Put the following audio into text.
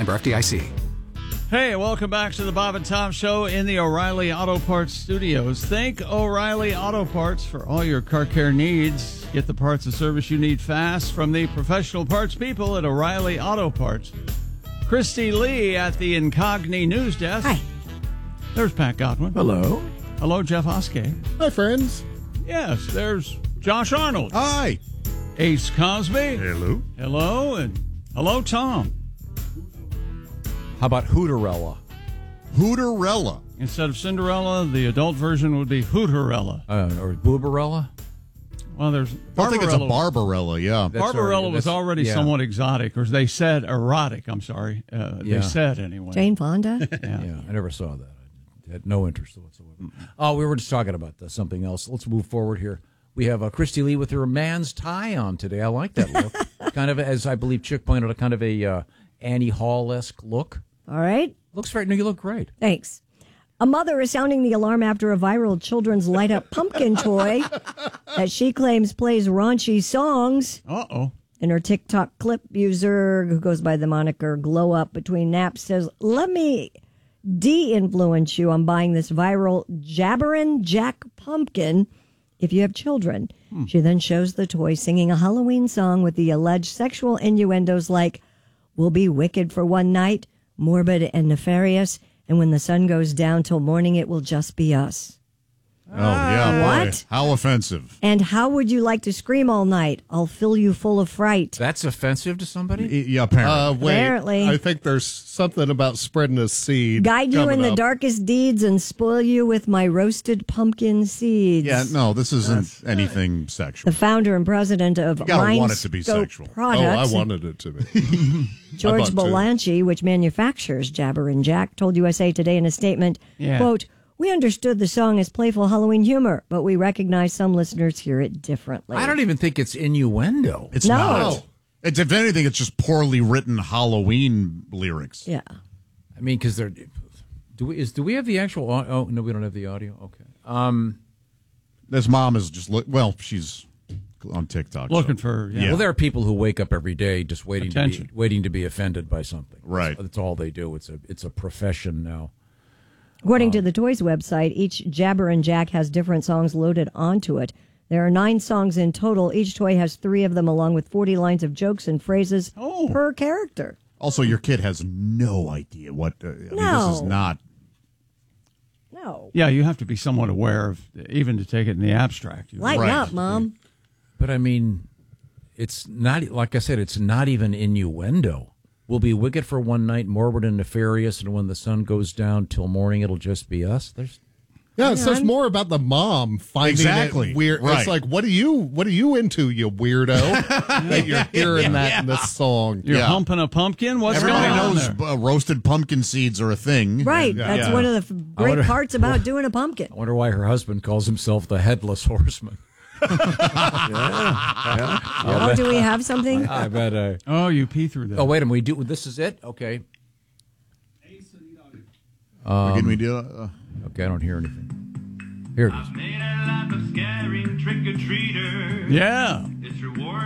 Member FDIC. Hey, welcome back to the Bob and Tom Show in the O'Reilly Auto Parts studios. Thank O'Reilly Auto Parts for all your car care needs. Get the parts and service you need fast from the professional parts people at O'Reilly Auto Parts. Christy Lee at the Incogni News Desk. Hi. There's Pat Godwin. Hello. Hello, Jeff Oskey. Hi, friends. Yes, there's Josh Arnold. Hi. Ace Cosby. Hello. Hello, and hello, Tom. How about Hooterella? Hooterella. Instead of Cinderella, the adult version would be Hooterella. Or Booberella? Well, there's I think it's a Barbarella. Barbarella, yeah. Barbarella was already somewhat exotic, or they said erotic. I'm sorry. They said anyway. Jane Fonda? Yeah, I never saw that. I had no interest whatsoever. Oh, we were just talking about something else. Let's move forward here. We have Christy Lee with her man's tie on today. I like that look. Kind of, as I believe Chick pointed out, kind of a Annie Hall-esque look. All right. Looks right. No, you look great. Thanks. A mother is sounding the alarm after a viral children's light-up pumpkin toy that she claims plays raunchy songs. Uh-oh. And her TikTok clip user, who goes by the moniker Glow Up Between Naps, says, "Let me de-influence you on buying this viral Jabberin' Jack pumpkin if you have children." She then shows the toy singing a Halloween song with the alleged sexual innuendos like, "We'll be wicked for one night, morbid and nefarious, and when the sun goes down till morning, it will just be us." Oh, yeah. What? Boy. How offensive. And "How would you like to scream all night? I'll fill you full of fright." That's offensive to somebody? Yeah, apparently. Wait, Apparently. I think there's something about spreading a seed. "Guide you in coming the up. darkest deeds and spoil you with my roasted pumpkin seeds." Yeah, no, this isn't anything sexual. The founder and president of You gotta want it Mindscope to be sexual. Products, I wanted it to be. George I bought two. Belanchi, which manufactures Jabberin' Jack, told USA Today in a statement, quote, "We understood the song as playful Halloween humor, but we recognize some listeners hear it differently." I don't even think it's innuendo. It's No. not. It's, if anything, it's just poorly written Halloween lyrics. Yeah. I mean, because they're... Do we have the actual... Oh, no, we don't have the audio? Okay. This mom is just, she's on TikTok. Looking so. for, Yeah. Well, there are people who wake up every day just waiting Attention. to be offended by something. Right. That's all they do. It's a profession now. According to the Toys website, each Jabberin' Jack has different songs loaded onto it. There are 9 songs in total. Each toy has 3 of them, along with 40 lines of jokes and phrases per character. Also, your kid has no idea what. I mean, No. this is not. No. Yeah, you have to be somewhat aware of, even to take it in the abstract. Lighten Right. up, Mom. But I mean, it's not, like I said, it's not even innuendo. We'll be wicked for one night, morbid and nefarious, and when the sun goes down till morning, it'll just be us. Yeah, it says more about the mom finding Exactly. it weird. Right. It's like, what are you into, you weirdo? That you're hearing that in this song. You're Yeah. humping a pumpkin? What's Everybody going on knows there? roasted pumpkin seeds are a thing. Right. Yeah. That's one of the great wonder- parts about doing a pumpkin. I wonder why her husband calls himself the Headless Horseman. Oh, do we have something? I bet. Oh, you pee through that. Oh, wait a minute. This is it? Okay. Can we do? Okay, I don't hear anything. Here it is. Yeah. It's reward